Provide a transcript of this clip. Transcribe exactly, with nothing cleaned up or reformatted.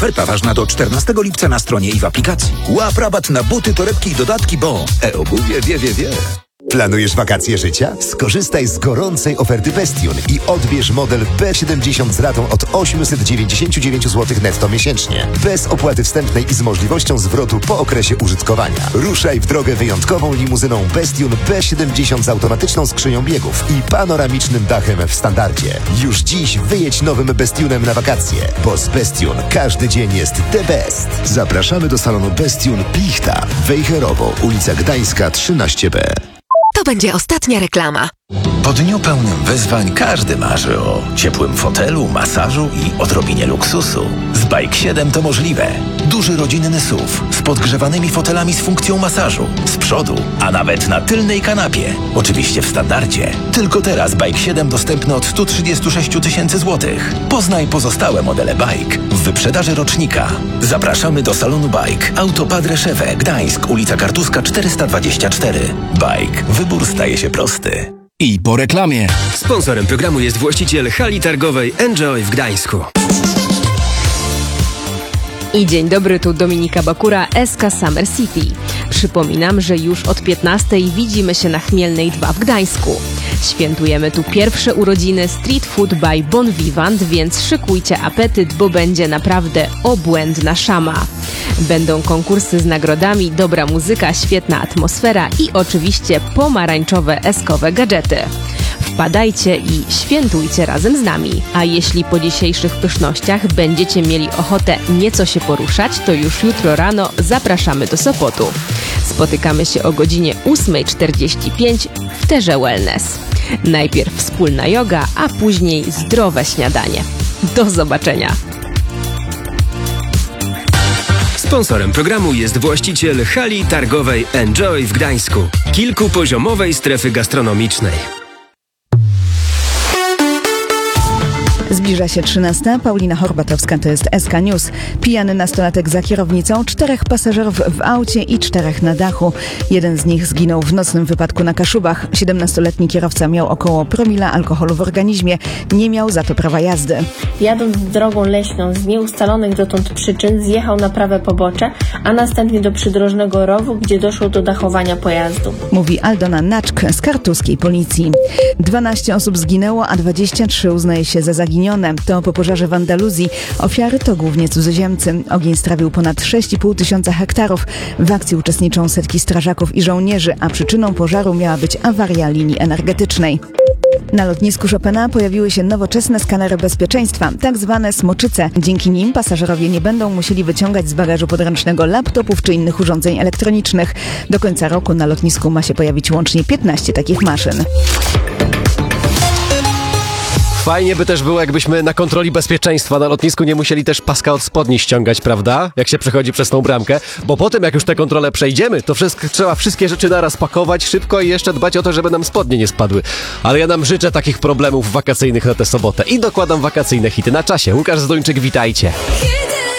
Oferta ważna do czternastego lipca na stronie i w aplikacji. Łap rabat na buty, torebki i dodatki, bo e-obuwie wie, wie, wie. Planujesz wakacje życia? Skorzystaj z gorącej oferty Bestion i odbierz model B siedemdziesiąt z ratą od osiemset dziewięćdziesiąt dziewięć złotych netto miesięcznie. Bez opłaty wstępnej i z możliwością zwrotu po okresie użytkowania. Ruszaj w drogę wyjątkową limuzyną Bestion B siedemdziesiąt z automatyczną skrzynią biegów i panoramicznym dachem w standardzie. Już dziś wyjedź nowym Bestionem na wakacje, bo z Bestion każdy dzień jest the best. Zapraszamy do salonu Bestion Plichta, Wejherowo, ulica Gdańska trzynaście B. To będzie ostatnia reklama. Po dniu pełnym wyzwań każdy marzy o ciepłym fotelu, masażu i odrobinie luksusu. Z Bike siedem to możliwe. Duży rodzinny S U V z podgrzewanymi fotelami z funkcją masażu. Z przodu, a nawet na tylnej kanapie. Oczywiście w standardzie. Tylko teraz Bike siedem dostępny od sto trzydzieści sześć tysięcy złotych. Poznaj pozostałe modele Bike w wyprzedaży rocznika. Zapraszamy do salonu Bike. Auto Padre Szewę, Gdańsk, ulica Kartuska czterysta dwadzieścia cztery. Bike. Wybór staje się prosty. I po reklamie. Sponsorem programu jest właściciel hali targowej Enjoy w Gdańsku. I dzień dobry, tu Dominika Bakura, S K Summer City. Przypominam, że już od piętnastej widzimy się na Chmielnej dwa w Gdańsku. Świętujemy tu pierwsze urodziny Street Food by Bon Vivant, więc szykujcie apetyt, bo będzie naprawdę obłędna szama. Będą konkursy z nagrodami, dobra muzyka, świetna atmosfera i oczywiście pomarańczowe eskowe gadżety. Wpadajcie i świętujcie razem z nami. A jeśli po dzisiejszych pysznościach będziecie mieli ochotę nieco się poruszać, to już jutro rano zapraszamy do Sopotu. Spotykamy się o godzinie ósma czterdzieści pięć w Terze Wellness. Najpierw wspólna joga, a później zdrowe śniadanie. Do zobaczenia! Sponsorem programu jest właściciel hali targowej Enjoy w Gdańsku, kilkupoziomowej strefy gastronomicznej. Zbliża się trzynasta. Paulina Horbatowska, to jest S K News. Pijany nastolatek za kierownicą, czterech pasażerów w aucie i czterech na dachu. Jeden z nich zginął w nocnym wypadku na Kaszubach. siedemnastoletni kierowca miał około promila alkoholu w organizmie. Nie miał za to prawa jazdy. Jadąc drogą leśną z nieustalonych dotąd przyczyn zjechał na prawe pobocze, a następnie do przydrożnego rowu, gdzie doszło do dachowania pojazdu. Mówi Aldona Naczk z kartuskiej policji. dwanaście osób zginęło, a dwadzieścia trzy uznaje się za zaginione. To po pożarze w Andaluzji. Ofiary to głównie cudzoziemcy. Ogień strawił ponad sześć i pół tysiąca hektarów. W akcji uczestniczą setki strażaków i żołnierzy, a przyczyną pożaru miała być awaria linii energetycznej. Na lotnisku Chopina pojawiły się nowoczesne skanery bezpieczeństwa, tak zwane smoczyce. Dzięki nim pasażerowie nie będą musieli wyciągać z bagażu podręcznego laptopów czy innych urządzeń elektronicznych. Do końca roku na lotnisku ma się pojawić łącznie piętnaście takich maszyn. Fajnie by też było, jakbyśmy na kontroli bezpieczeństwa na lotnisku nie musieli też paska od spodni ściągać, prawda? Jak się przechodzi przez tą bramkę. Bo potem, jak już tę kontrolę przejdziemy, to wszystko, trzeba wszystkie rzeczy naraz pakować szybko i jeszcze dbać o to, żeby nam spodnie nie spadły. Ale ja nam życzę takich problemów wakacyjnych na tę sobotę i dokładam wakacyjne hity na czasie. Łukasz Zdończyk, witajcie.